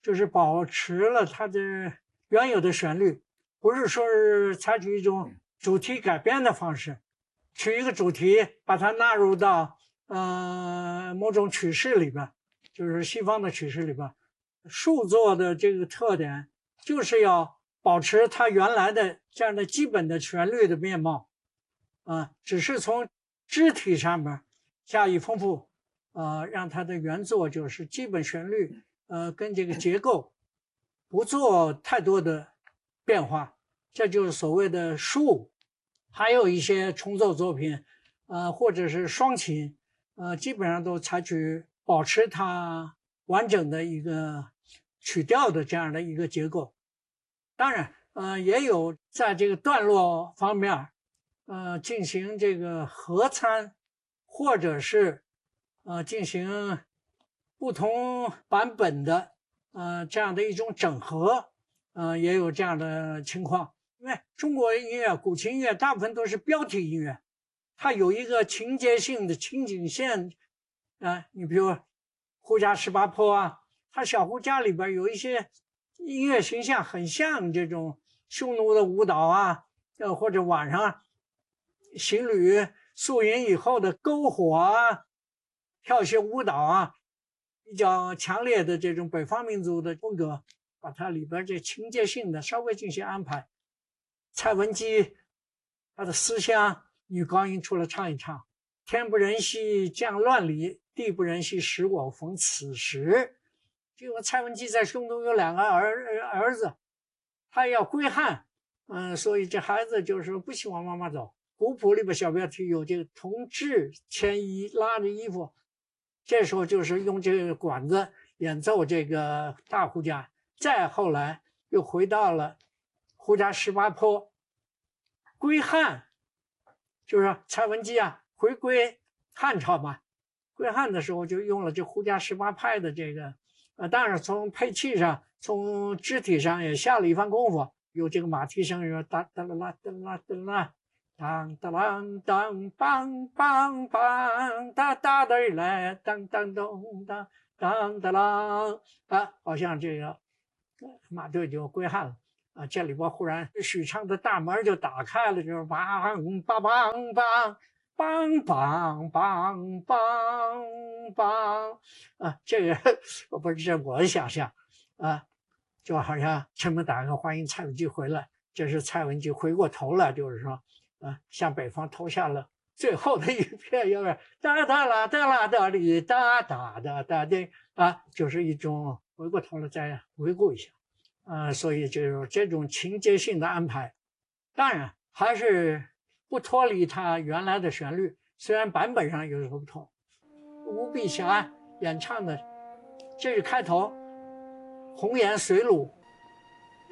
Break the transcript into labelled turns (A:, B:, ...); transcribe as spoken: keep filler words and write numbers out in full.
A: 就是保持了它的原有的旋律，不是说是采取一种主题改编的方式，取一个主题把它纳入到呃某种曲式里边，就是西方的曲式里边。数作的这个特点就是要保持它原来的这样的基本的旋律的面貌，啊，只是从肢体上面加以丰富，呃，让它的原作就是基本旋律，呃，跟这个结构不做太多的变化，这就是所谓的数。还有一些重奏作品，呃，或者是双琴，呃，基本上都采取保持它完整的一个曲调的这样的一个结构。当然，呃，也有在这个段落方面，呃，进行这个合参，或者是呃进行不同版本的呃这样的一种整合，呃，也有这样的情况。因为中国音乐、古琴音乐大部分都是标题音乐，它有一个情节性的情景线，啊、呃，你比如《胡笳十八坡》啊，它小胡笳里边有一些音乐形象很像这种匈奴的舞蹈啊，呃，或者晚上行旅宿营以后的篝火啊，跳一些舞蹈啊，比较强烈的这种北方民族的风格，把它里边这情节性的稍微进行安排。蔡文姬她的思乡，女高音出来唱一唱，天不仁兮降乱里，地不仁兮使我逢此时。结果蔡文姬在胸中有两个儿儿子，他要归汉，嗯，所以这孩子就是不希望妈妈走。古谱里边小标题有这个同志牵衣拉着衣服，这时候就是用这个管子演奏这个大胡笳，再后来又回到了胡笳十八坡归汉，就是说蔡文姬啊回归汉朝嘛，归汉的时候就用了这胡笳十八拍的这个，呃，当然从配器上、从肢体上也下了一番功夫，有这个马蹄声，说哒哒啦啦哒啦哒啦。当当啷当梆梆梆哒哒的来当当咚当当当啷啊，好像这个马队就归汉了啊！这里边忽然许昌的大门就打开了，就是梆梆梆梆梆梆梆梆梆啊！这个我不是这我的想象啊，就好像城门打开，欢迎蔡文姬回来，这是蔡文姬回过头了，就是说。啊，向北方投下了最后的一片，有点哒哒啦哒啦哒哩哒哒哒哒的啊，就是一种回过头来再回顾一下，啊，所以就是这种情节性的安排，当然还是不脱离它原来的旋律，虽然版本上有所不同。吴碧霞演唱的，这是开头，红颜随鲁